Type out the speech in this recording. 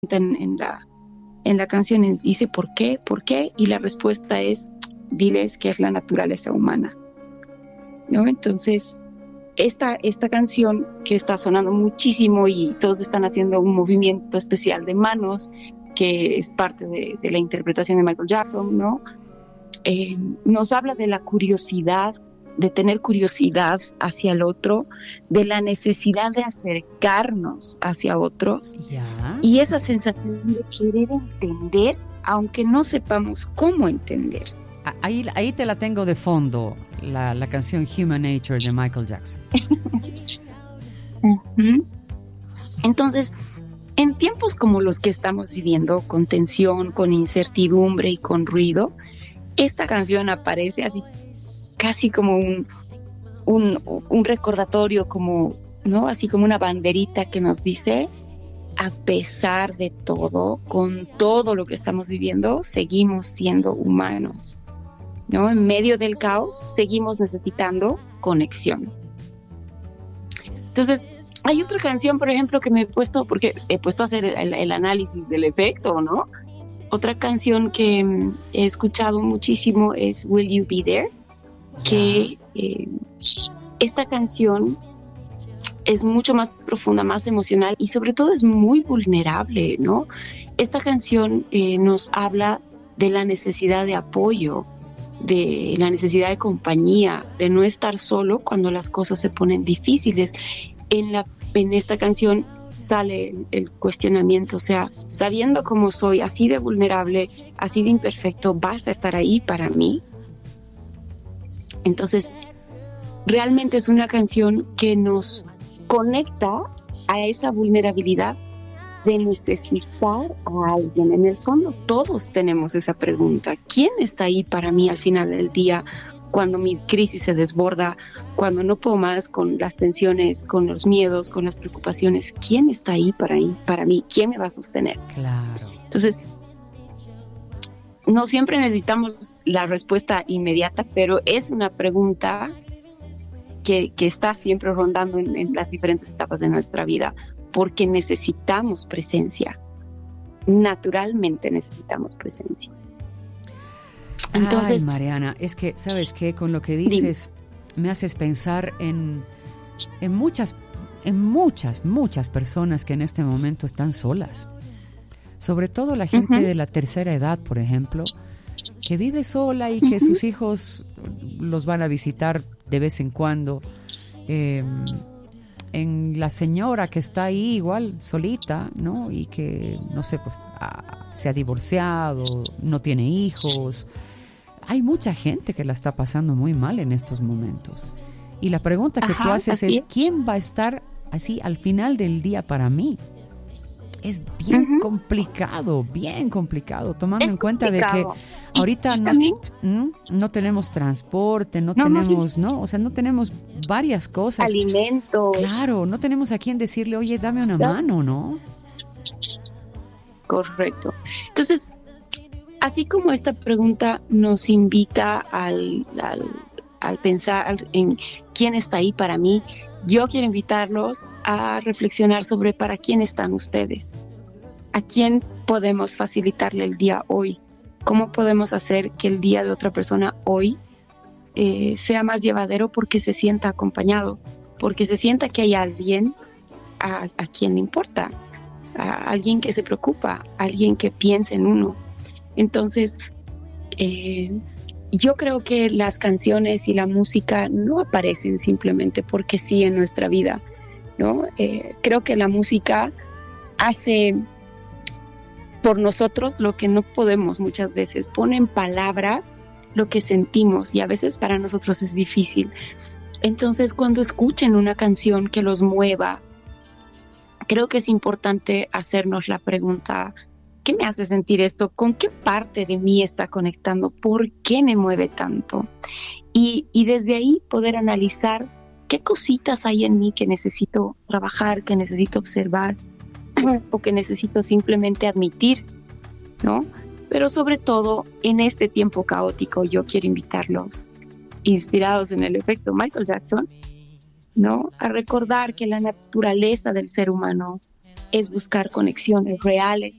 en la canción dice ¿por qué? ¿Por qué? Y la respuesta es, diles que es la naturaleza humana, ¿no? Entonces, esta canción que está sonando muchísimo y todos están haciendo un movimiento especial de manos, que es parte de la interpretación de Michael Jackson, ¿no? Nos habla de la curiosidad, de tener curiosidad hacia el otro, de la necesidad de acercarnos hacia otros, Ya. y esa sensación de querer entender, aunque no sepamos cómo entender. Ahí te la tengo de fondo, la canción Human Nature de Michael Jackson. Uh-huh. Entonces, en tiempos como los que estamos viviendo, con tensión, con incertidumbre y con ruido, esta canción aparece así, casi como un recordatorio, como, ¿no? Así como una banderita que nos dice, a pesar de todo, con todo lo que estamos viviendo, seguimos siendo humanos, ¿no? En medio del caos, seguimos necesitando conexión. Entonces, hay otra canción, por ejemplo, que me he puesto, porque he puesto a hacer el análisis del efecto, ¿no? Otra canción que he escuchado muchísimo es Will You Be There, que esta canción es mucho más profunda, más emocional y sobre todo es muy vulnerable, ¿no? Esta canción nos habla de la necesidad de apoyo, de la necesidad de compañía, de no estar solo cuando las cosas se ponen difíciles. En esta canción sale el cuestionamiento, o sea, sabiendo cómo soy, así de vulnerable, así de imperfecto, ¿vas a estar ahí para mí? Entonces, realmente es una canción que nos conecta a esa vulnerabilidad de necesitar a alguien. En el fondo, todos tenemos esa pregunta. ¿Quién está ahí para mí al final del día, cuando mi crisis se desborda, cuando no puedo más con las tensiones, con los miedos, con las preocupaciones? ¿Quién está ahí para mí? ¿Quién me va a sostener? Claro. Entonces, no siempre necesitamos la respuesta inmediata, pero es una pregunta que está siempre rondando en las diferentes etapas de nuestra vida, porque necesitamos presencia. Naturalmente necesitamos presencia. Entonces, ay, Mariana, es que, ¿sabes qué? Con lo que dices, me haces pensar en muchas personas que en este momento están solas. Sobre todo la gente de la tercera edad, por ejemplo, que vive sola y que sus hijos los van a visitar de vez en cuando. En la señora que está ahí igual solita, ¿no? Y que, no sé, pues se ha divorciado, no tiene hijos. Hay mucha gente que la está pasando muy mal en estos momentos. Y la pregunta que tú haces es, ¿quién va a estar así al final del día para mí? Es bien complicado, tomando en cuenta de que ahorita no tenemos transporte, no tenemos varias cosas. Alimentos. Claro, no tenemos a quien decirle, oye, dame una mano, ¿no? Correcto. Entonces, así como esta pregunta nos invita al pensar en quién está ahí para mí, yo quiero invitarlos a reflexionar sobre para quién están ustedes, a quién podemos facilitarle el día hoy, cómo podemos hacer que el día de otra persona hoy sea más llevadero porque se sienta acompañado, porque se sienta que hay alguien a quien le importa, a alguien que se preocupa, a alguien que piensa en uno. Entonces, yo creo que las canciones y la música no aparecen simplemente porque sí en nuestra vida, ¿no? Creo que la música hace por nosotros lo que no podemos muchas veces, pone en palabras lo que sentimos y a veces para nosotros es difícil. Entonces, cuando escuchen una canción que los mueva, creo que es importante hacernos la pregunta: ¿qué me hace sentir esto? ¿Con qué parte de mí está conectando? ¿Por qué me mueve tanto? Y desde ahí poder analizar qué cositas hay en mí que necesito trabajar, que necesito observar o que necesito simplemente admitir, ¿no? Pero sobre todo, en este tiempo caótico, yo quiero invitarlos, inspirados en el efecto Michael Jackson, ¿no?, a recordar que la naturaleza del ser humano es buscar conexiones reales